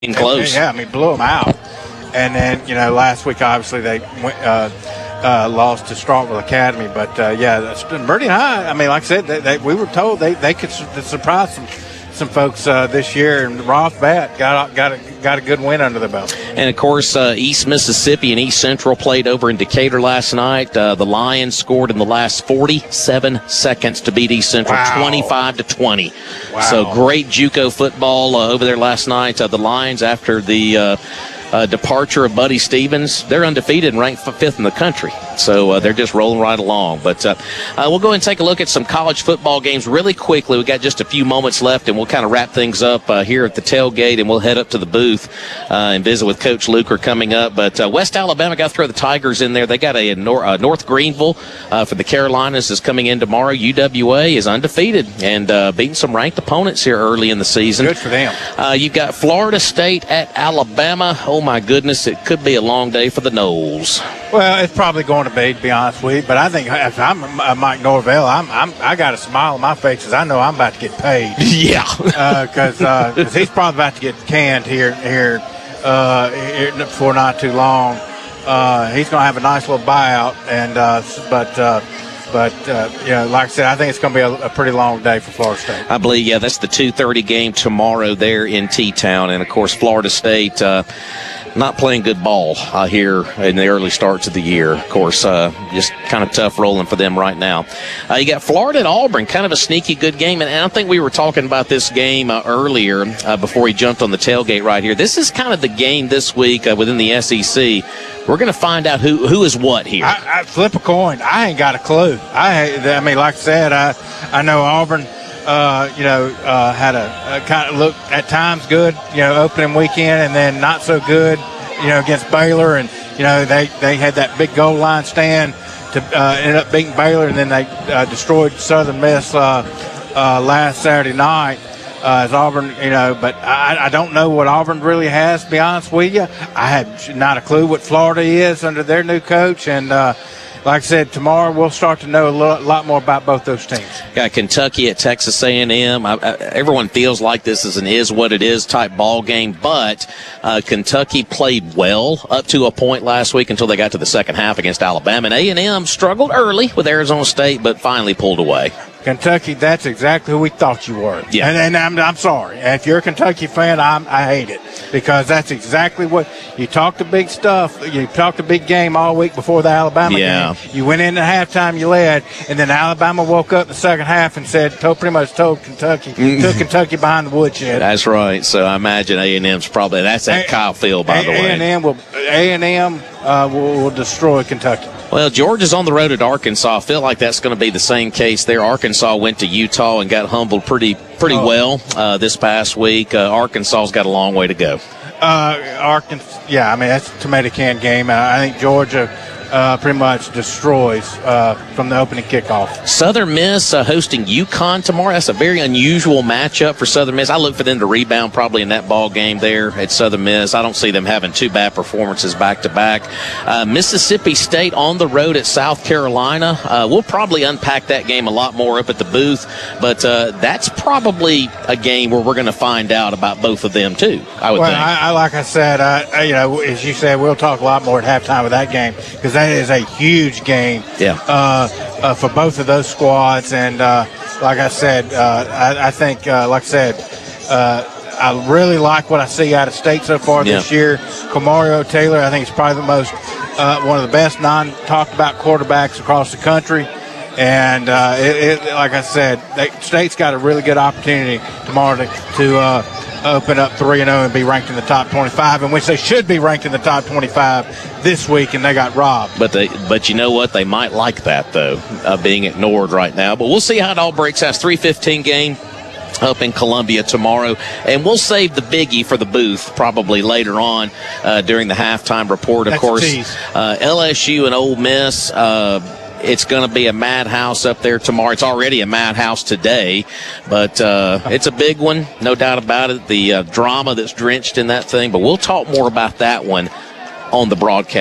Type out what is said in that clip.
Close. Yeah, I mean, blew them out. And then, last week, obviously, they went, lost to Starkville Academy. But, Meridian High, I mean, like I said, we were told they could surprise some folks this year. And Roth Bat got a good win under the belt. And, of course, East Mississippi and East Central played over in Decatur last night. The Lions scored in the last 47 seconds to beat East Central, 25-20. Wow. So great JUCO football over there last night. The Lions, after the departure of Buddy Stevens, they're undefeated and ranked 5th in the country. So they're just rolling right along. But we'll go ahead and take a look at some college football games really quickly. We've got just a few moments left, and we'll kind of wrap things up here at the tailgate, and we'll head up to the booth and visit with Coach Luker coming up. But West Alabama got to throw the Tigers in there. They got a North Greenville for the Carolinas is coming in tomorrow. UWA is undefeated and beating some ranked opponents here early in the season. Good for them. You've got Florida State at Alabama. Oh, my goodness, it could be a long day for the Noles. Well, it's probably going to be honest with you. But I think if I'm Mike Norvell, I got a smile on my face because I know I'm about to get paid. Yeah. Because he's probably about to get canned here before not too long. He's going to have a nice little buyout, and like I said, I think it's going to be a pretty long day for Florida State. I believe, that's the 2:30 game tomorrow there in T-Town. And, of course, Florida State not playing good ball here in the early starts of the year. Of course, just kind of tough rolling for them right now. You got Florida at Auburn, kind of a sneaky good game. And I think we were talking about this game earlier before he jumped on the tailgate right here. This is kind of the game this week within the SEC. We're going to find out who is what here. I flip a coin. I ain't got a clue. I mean, like I said, I know Auburn, had a kind of look at times good, opening weekend, and then not so good, against Baylor. And, they had that big goal line stand to end up beating Baylor, and then they destroyed Southern Miss last Saturday night. As Auburn, but I don't know what Auburn really has, to be honest with you. I have not a clue what Florida is under their new coach. And like I said, tomorrow we'll start to know a lot more about both those teams. Got Kentucky at Texas A&M. Everyone feels like this is an is-what-it-is type ball game, but Kentucky played well up to a point last week until they got to the second half against Alabama. And A&M struggled early with Arizona State, but finally pulled away. Kentucky, that's exactly who we thought you were. Yeah. And I'm sorry. If you're a Kentucky fan, I hate it because that's exactly what you talked the big stuff. You talked the big game all week before the Alabama game. You went into halftime, you led, and then Alabama woke up in the second half and pretty much took Kentucky behind the woodshed. That's right. So I imagine A&M's probably that's at Kyle Field, by the way. A&M will destroy Kentucky. Well, Georgia's on the road at Arkansas. I feel like that's going to be the same case there. Arkansas went to Utah and got humbled pretty well this past week. Arkansas's got a long way to go. Arkansas, that's a tomato can game. I think Georgia pretty much destroys from the opening kickoff. Southern Miss hosting UConn tomorrow. That's a very unusual matchup for Southern Miss. I look for them to rebound probably in that ball game there at Southern Miss. I don't see them having two bad performances back-to-back. Mississippi State on the road at South Carolina. We'll probably unpack that game a lot more up at the booth, but that's probably a game where we're going to find out about both of them too, I would think. Like I said, as you said, we'll talk a lot more at halftime with that game because that is a huge game for both of those squads. And like I said, I think, I really like what I see out of State so far this year. Kamario Taylor, I think, is probably the most one of the best non-talked about quarterbacks across the country. And like I said, State's got a really good opportunity tomorrow to open up 3-0 and be ranked in the top 25, in which they should be ranked in the top 25 this week, and they got robbed. But you know what? They might like that, though, being ignored right now. But we'll see how it all breaks out. 3:15 game up in Columbia tomorrow, and we'll save the biggie for the booth probably later on during the halftime report. Of course, LSU and Ole Miss. It's going to be a madhouse up there tomorrow. It's already a madhouse today, but it's a big one, no doubt about it. The drama that's drenched in that thing, but we'll talk more about that one on the broadcast.